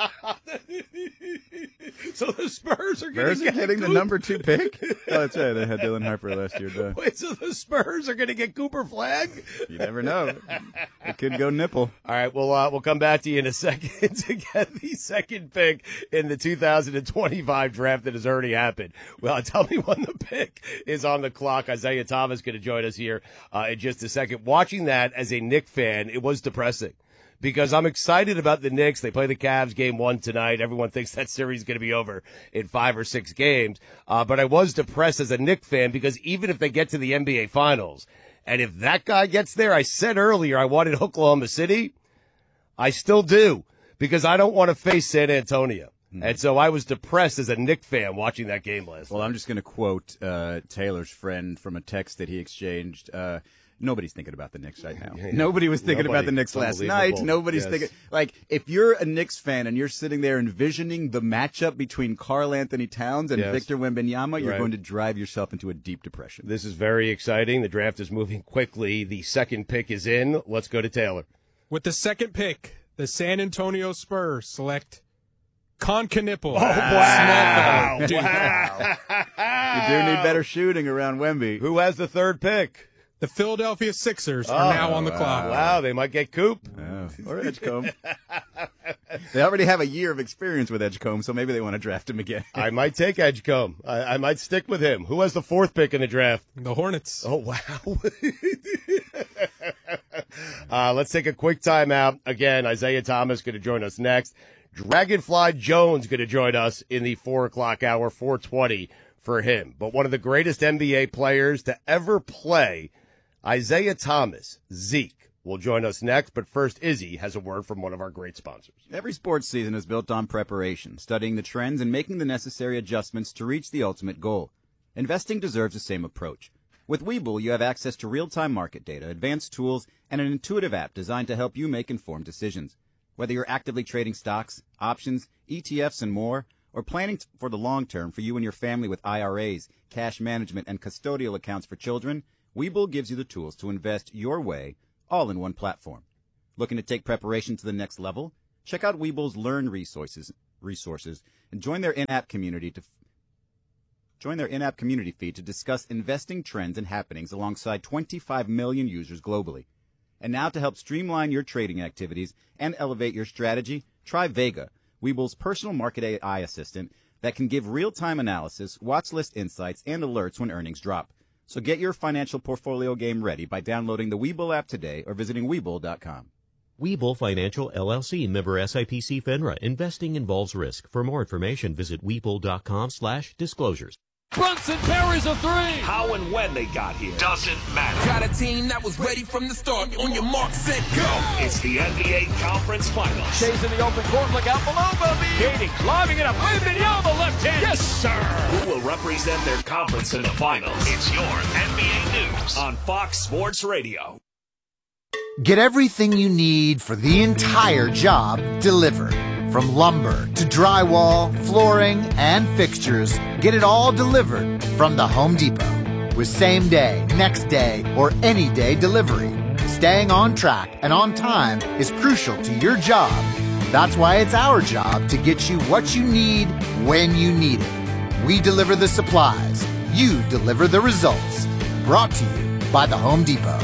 So the Spurs are getting the number 2 pick? Oh, that's right. They had Dylan Harper last year. Wait, so the Spurs are going to get Cooper Flagg? You never know. It could go nipple. All right, we'll come back to you in a second to get the second pick in the 2025 draft that has already happened. Well, tell me when the pick is on the clock. Isaiah Thomas going to join us here in just a second. Watching that as a Knicks fan, it was depressing. Because I'm excited about the Knicks. They play the Cavs game 1 tonight. Everyone thinks that series is going to be over in 5 or 6 games. But I was depressed as a Knicks fan because even if they get to the NBA Finals, and if that guy gets there, I said earlier I wanted Oklahoma City. I still do, because I don't want to face San Antonio. And so I was depressed as a Knicks fan watching that game last night. Well, I'm just going to quote Taylor's friend from a text that he exchanged. Nobody's thinking about the Knicks right now. Nobody was thinking about the Knicks last night. Nobody's thinking. If you're a Knicks fan and you're sitting there envisioning the matchup between Karl Anthony Towns and Victor Wembanyama, you're going to drive yourself into a deep depression. This is very exciting. The draft is moving quickly. The second pick is in. Let's go to Taylor. With the second pick, the San Antonio Spurs select Con Knipple. Oh, wow. You do need better shooting around Wemby. Who has the third pick? The Philadelphia Sixers are now on the clock. Wow, they might get Coop. Or Edgecombe. They already have a year of experience with Edgecombe, so maybe they want to draft him again. I might take Edgecombe. I might stick with him. Who has the 4th pick in the draft? The Hornets. Oh, wow. Let's take a quick timeout. Again, Isaiah Thomas going to join us next. Dragonfly Jones going to join us in the 4 o'clock hour, 4:20 for him. But one of the greatest NBA players to ever play, Isaiah Thomas, Zeke, will join us next. But first, Izzy has a word from one of our great sponsors. Every sports season is built on preparation, studying the trends and making the necessary adjustments to reach the ultimate goal. Investing deserves the same approach. With Webull, you have access to real-time market data, advanced tools, and an intuitive app designed to help you make informed decisions. Whether you're actively trading stocks, options, ETFs, and more, or planning for the long term for you and your family with IRAs, cash management, and custodial accounts for children, Webull gives you the tools to invest your way, all in one platform. Looking to take preparation to the next level? Check out Webull's Learn resources and join their in-app community feed to discuss investing trends and happenings alongside 25 million users globally. And now to help streamline your trading activities and elevate your strategy, try Vega, Webull's personal market AI assistant that can give real-time analysis, watch list insights, and alerts when earnings drop. So get your financial portfolio game ready by downloading the Webull app today or visiting Webull.com. Webull Financial, LLC, member SIPC FINRA. Investing involves risk. For more information, visit Webull.com/disclosures. Brunson parries a three. How and when they got here doesn't matter. Got a team that was ready from the start. On your mark, set, go. It's the NBA Conference Finals. Shays in the open court. Look out below, Bubby. Katie lobbing it up. Wembanyama, left hand. Yes, sir. Who will represent their conference in the finals? It's your NBA News on Fox Sports Radio. Get everything you need for the entire job delivered. From lumber to drywall, flooring, and fixtures, get it all delivered from the Home Depot. With same day, next day, or any day delivery, staying on track and on time is crucial to your job. That's why it's our job to get you what you need when you need it. We deliver the supplies. You deliver the results. Brought to you by the Home Depot.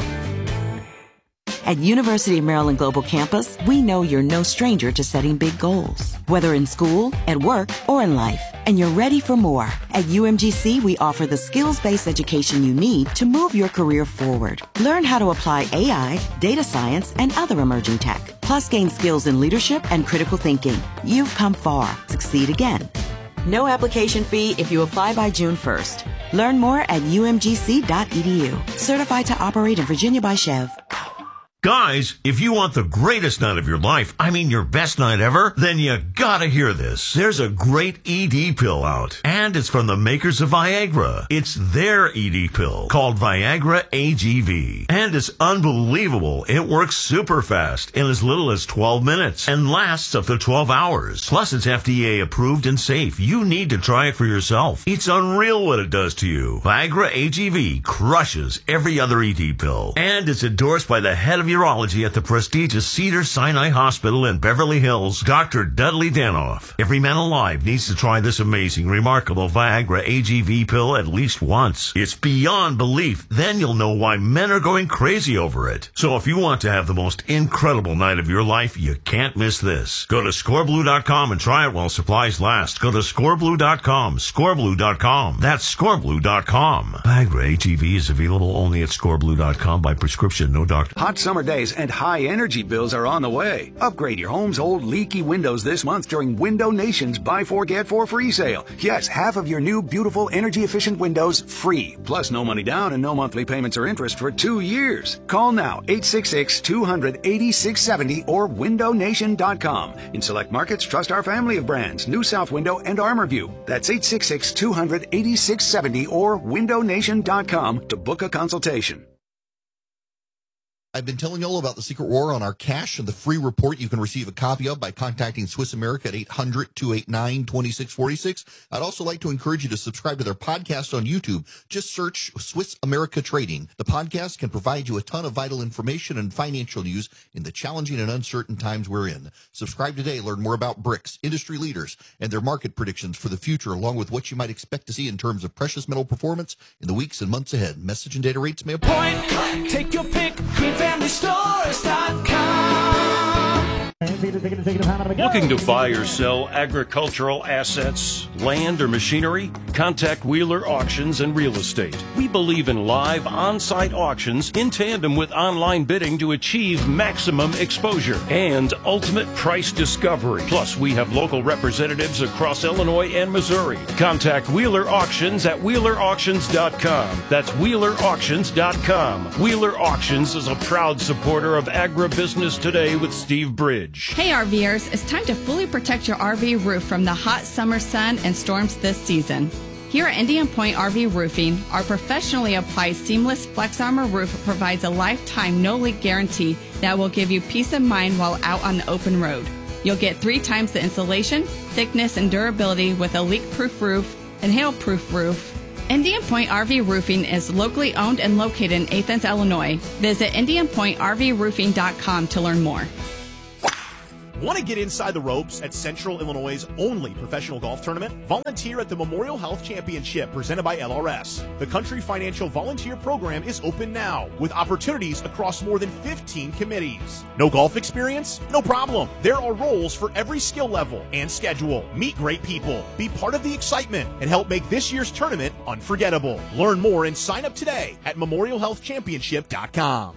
At University of Maryland Global Campus, we know you're no stranger to setting big goals, whether in school, at work, or in life, and you're ready for more. At UMGC, we offer the skills-based education you need to move your career forward. Learn how to apply AI, data science, and other emerging tech, plus gain skills in leadership and critical thinking. You've come far. Succeed again. No application fee if you apply by June 1st. Learn more at umgc.edu. Certified to operate in Virginia by Chev. Guys, if you want the greatest night of your life, I mean your best night ever, then you gotta hear this. There's a great ED pill out, and it's from the makers of Viagra. It's their ED pill, called Viagra AGV. And it's unbelievable. It works super fast in as little as 12 minutes and lasts up to 12 hours. Plus, it's FDA approved and safe. You need to try it for yourself. It's unreal what it does to you. Viagra AGV crushes every other ED pill, and it's endorsed by the head of urology at the prestigious Cedars-Sinai Hospital in Beverly Hills, Dr. Dudley Danoff. Every man alive needs to try this amazing, remarkable Viagra AGV pill at least once. It's beyond belief. Then you'll know why men are going crazy over it. So if you want to have the most incredible night of your life, you can't miss this. Go to scoreblue.com and try it while supplies last. Go to scoreblue.com, scoreblue.com. That's scoreblue.com. Viagra AGV is available only at scoreblue.com by prescription, no doctor. Hot summer days and high energy bills are on the way. Upgrade your home's old leaky windows this month during Window Nation's Buy 4 Get 4 free sale. Yes, half of your new beautiful energy efficient windows free. Plus no money down and no monthly payments or interest for 2 years. Call now 866-200-8670 or windownation.com. In select markets, trust our family of brands, New South Window and ArmorView. That's 866-200-8670 or windownation.com to book a consultation. I've been telling you all about the Secret War on our cash and the free report you can receive a copy of by contacting Swiss America at 800-289-2646. I'd also like to encourage you to subscribe to their podcast on YouTube. Just search Swiss America Trading. The podcast can provide you a ton of vital information and financial news in the challenging and uncertain times we're in. Subscribe today. Learn more about BRICS, industry leaders, and their market predictions for the future, along with what you might expect to see in terms of precious metal performance in the weeks and months ahead. Message and data rates may apply. Take your pick. FamilyStores.com. Looking to buy or sell agricultural assets, land, or machinery? Contact Wheeler Auctions and Real Estate. We believe in live on-site auctions in tandem with online bidding to achieve maximum exposure and ultimate price discovery. Plus, we have local representatives across Illinois and Missouri. Contact Wheeler Auctions at WheelerAuctions.com. That's WheelerAuctions.com. Wheeler Auctions is a proud supporter of Agribusiness Today with Steve Bridge. Hey RVers, it's time to fully protect your RV roof from the hot summer sun and storms this season. Here at Indian Point RV Roofing, our professionally applied seamless Flex Armor roof provides a lifetime no-leak guarantee that will give you peace of mind while out on the open road. You'll get 3 times the insulation, thickness, and durability with a leak-proof roof and hail-proof roof. Indian Point RV Roofing is locally owned and located in Athens, Illinois. Visit IndianPointRVRoofing.com to learn more. Want to get inside the ropes at Central Illinois' only professional golf tournament? Volunteer at the Memorial Health Championship presented by LRS. The Country Financial Volunteer Program is open now with opportunities across more than 15 committees. No golf experience? No problem. There are roles for every skill level and schedule. Meet great people, be part of the excitement, and help make this year's tournament unforgettable. Learn more and sign up today at memorialhealthchampionship.com.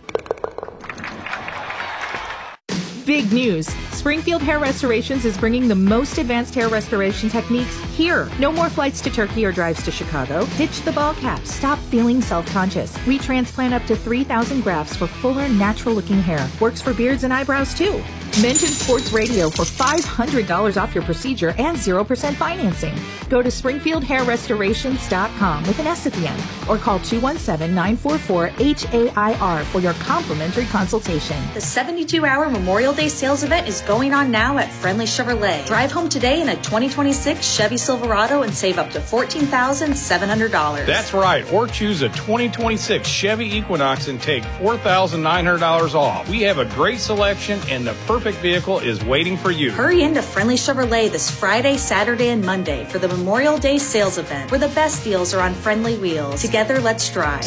Big news. Springfield Hair Restorations is bringing the most advanced hair restoration techniques here. No more flights to Turkey or drives to Chicago. Ditch the ball cap. Stop feeling self-conscious. We transplant up to 3,000 grafts for fuller, natural-looking hair. Works for beards and eyebrows, too. Mention Sports Radio for $500 off your procedure and 0% financing. Go to SpringfieldHairRestorations.com with an S at the end or call 217-944-HAIR for your complimentary consultation. The 72-hour Memorial Day sales event is going on now at Friendly Chevrolet. Drive home today in a 2026 Chevy Silverado and save up to $14,700. That's right. Or choose a 2026 Chevy Equinox and take $4,900 off. We have a great selection and the perfect vehicle is waiting for you. Hurry into Friendly Chevrolet this Friday, Saturday, and Monday for the Memorial Day sales event, where the best deals are on Friendly wheels. Together, let's drive.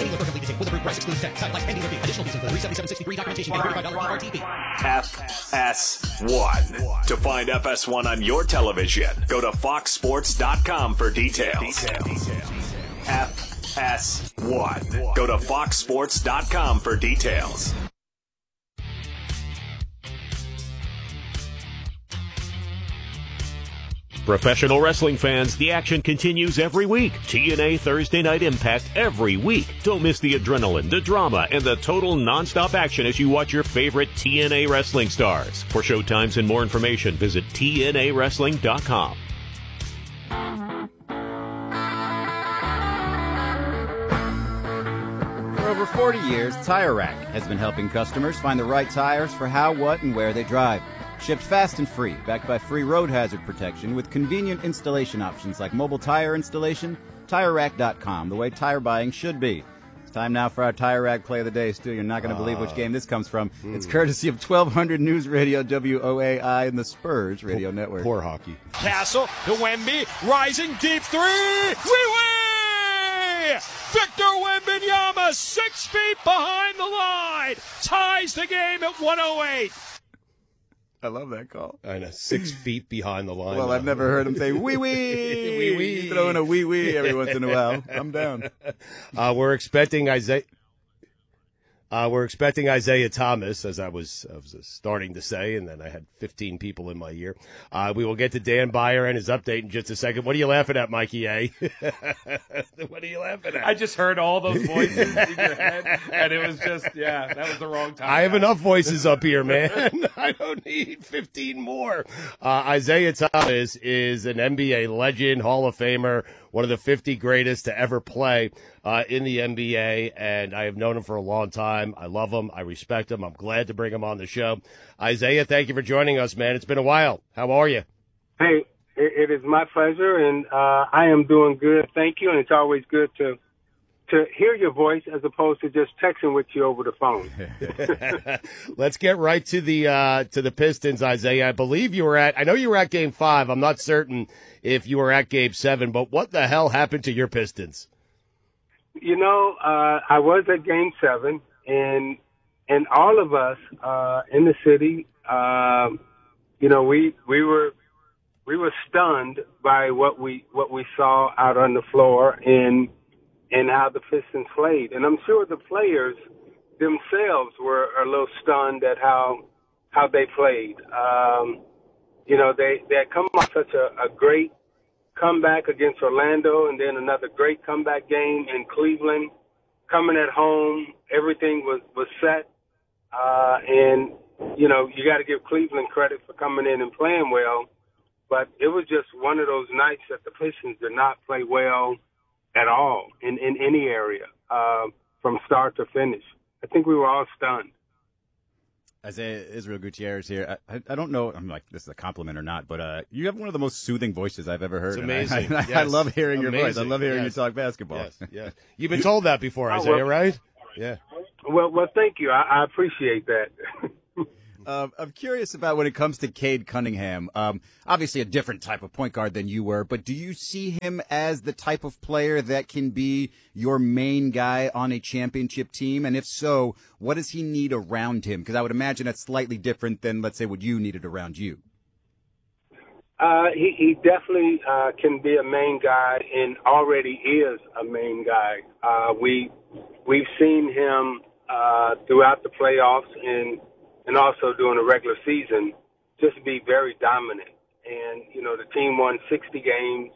FS1. To find FS1 on your television, go to foxsports.com for details. FS1. Go to foxsports.com for details. Professional wrestling fans, the action continues every week. TNA Thursday Night Impact every week. Don't miss the adrenaline, the drama, and the total nonstop action as you watch your favorite TNA wrestling stars. For showtimes and more information, visit TNAWrestling.com. For over 40 years, Tire Rack has been helping customers find the right tires for how, what, and where they drive. Shipped fast and free, backed by free road hazard protection with convenient installation options like mobile tire installation, TireRack.com, the way tire buying should be. It's time now for our Tire Rack Play of the Day. Stu, you're not going to believe which game this comes from. It's courtesy of 1200 News Radio, WOAI, and the Spurs Radio Network. Poor hockey. Castle to Wemby, rising deep three. Wee-wee! Victor Wembanyama, 6 feet behind the line, ties the game at 108. I love that call. I know, 6 feet behind the line. Well, I've never heard him say wee-wee. Wee-wee. Throw in a wee-wee every once in a while. I'm down. We're expecting Isaiah Thomas, as I was starting to say, and then I had 15 people in my ear. We will get to Dan Beyer and his update in just a second. What are you laughing at, Mikey A? What are you laughing at? I just heard all those voices in your head, and it was just, that was the wrong time. I have enough voices up here, man. I don't need 15 more. Isaiah Thomas is an NBA legend, Hall of Famer, one of the 50 greatest to ever play in the NBA, and I have known him for a long time. I love him. I respect him. I'm glad to bring him on the show. Isaiah, thank you for joining us, man. It's been a while. How are you? Hey, it is my pleasure, and I am doing good. Thank you, and it's always good to hear your voice as opposed to just texting with you over the phone. Let's get right to the Pistons, Isaiah. I believe I know you were at Game 5. I'm not certain if you were at Game 7, but what the hell happened to your Pistons? You know, I was at Game 7, and all of us in the city we were stunned by what we saw out on the floor and how the Pistons played. And I'm sure the players themselves were a little stunned at how they played. They had come off such a great comeback against Orlando, and then another great comeback game in Cleveland. Coming at home, everything was set. And you got to give Cleveland credit for coming in and playing well. But it was just one of those nights that the Pistons did not play well at all in any area from start to finish. I think we were all stunned. Isaiah Israel Gutierrez here. I don't know, I'm like, this is a compliment or not, but you have one of the most soothing voices I've ever heard. It's amazing. I love hearing your voice. I love hearing you talk basketball. Yes. You've been told that before, Isaiah, right? Yeah. Well, thank you. I appreciate that. I'm curious about when it comes to Cade Cunningham. Obviously a different type of point guard than you were, but do you see him as the type of player that can be your main guy on a championship team? And if so, what does he need around him? Because I would imagine that's slightly different than, let's say, what you needed around you. He definitely can be a main guy and already is a main guy. We've seen him throughout the playoffs and also during the regular season, just be very dominant. And, the team won 60 games,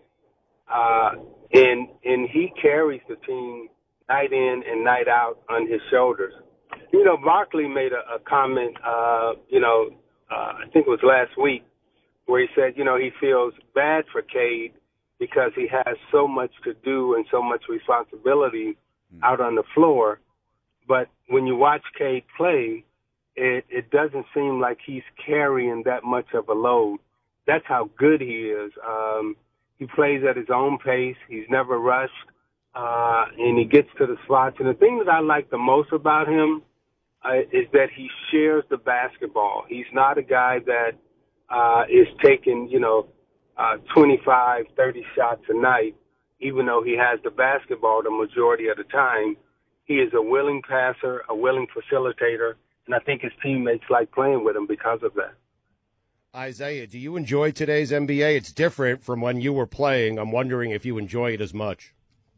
and he carries the team night in and night out on his shoulders. Barkley made a comment, I think it was last week, where he said, he feels bad for Cade because he has so much to do and so much responsibility out on the floor. But when you watch Cade play, it doesn't seem like he's carrying that much of a load. That's how good he is. He plays at his own pace. He's never rushed, and he gets to the slots. And the thing that I like the most about him is that he shares the basketball. He's not a guy that is taking, 25, 30 shots a night, even though he has the basketball the majority of the time. He is a willing passer, a willing facilitator, and I think his teammates like playing with him because of that. Isaiah, do you enjoy today's NBA? It's different from when you were playing. I'm wondering if you enjoy it as much.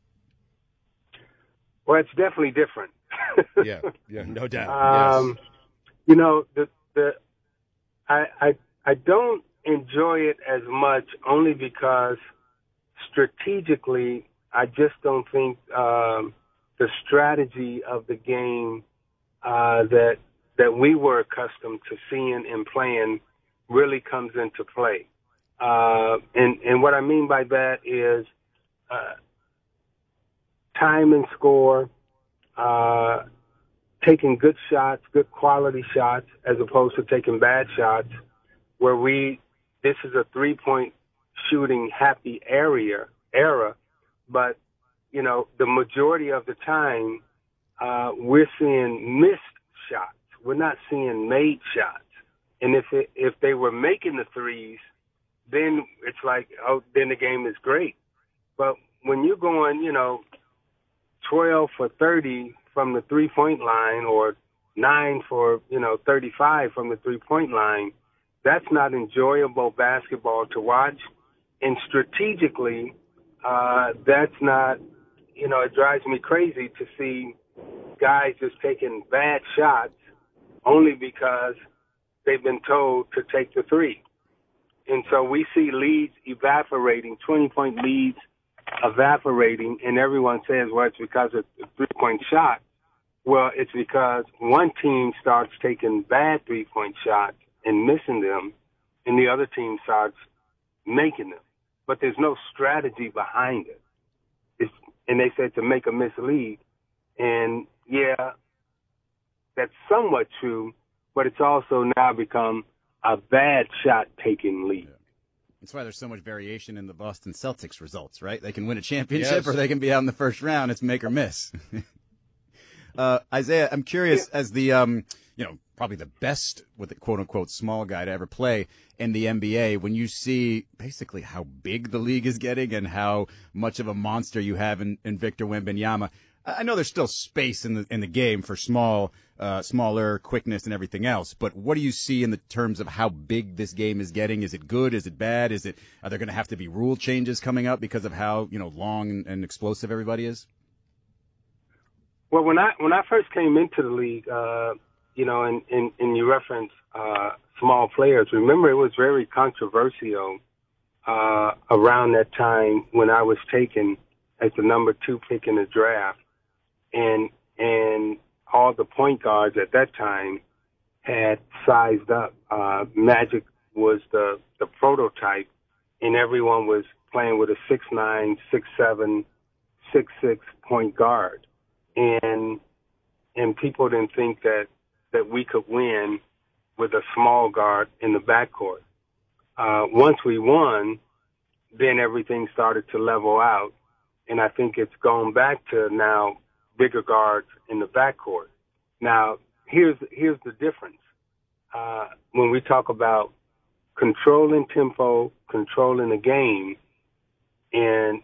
Well, it's definitely different. yeah, no doubt. Yes. I don't enjoy it as much only because strategically I just don't think the strategy of the game that we were accustomed to seeing and playing really comes into play. And what I mean by that is time and score, taking good shots, good quality shots, as opposed to taking bad shots, where this is a three-point shooting happy era, but, the majority of the time, we're seeing missed shots. We're not seeing made shots. And if they were making the threes, then it's like, then the game is great. But when you're going, 12 for 30 from the three-point line or 9 for, 35 from the three-point line, that's not enjoyable basketball to watch. And strategically, that's not, it drives me crazy to see guys just taking bad shots only because they've been told to take the three. And so we see leads evaporating, 20-point leads evaporating, and everyone says, well, it's because of the three-point shot. Well, it's because one team starts taking bad three-point shots and missing them, and the other team starts making them. But there's no strategy behind it. And they said to make a mislead. And, yeah, that's somewhat true, but it's also now become a bad shot-taking league. Yeah. That's why there's so much variation in the Boston Celtics results, right? They can win a championship or they can be out in the first round. It's make or miss. Isaiah, I'm curious, as the, probably the best, with the quote-unquote small guy to ever play in the NBA, when you see basically how big the league is getting and how much of a monster you have in Victor Wembanyama, I know there's still space in the game for small smaller, quickness, and everything else. But what do you see in the terms of how big this game is getting? Is it good? Is it bad? Are there going to have to be rule changes coming up because of how long and explosive everybody is? Well, when I first came into the league, and you referenced small players. Remember, it was very controversial around that time when I was taken as the number 2 pick in the draft, and all the point guards at that time had sized up. Magic was the prototype, and everyone was playing with a 6'9", 6'7", 6'6" point guard, and people didn't think that we could win with a small guard in the backcourt. Once we won, then everything started to level out, and I think it's gone back to now bigger guards in the backcourt. Now, here's the difference. When we talk about controlling tempo, controlling the game, and